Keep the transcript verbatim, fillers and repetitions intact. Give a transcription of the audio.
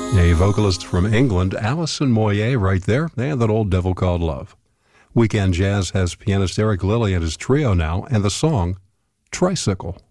A vocalist from England, Alison Moyet, right there, and that old devil called love. Weekend Jazz has pianist Eric Lilly and his trio now, and the song, Tricycle.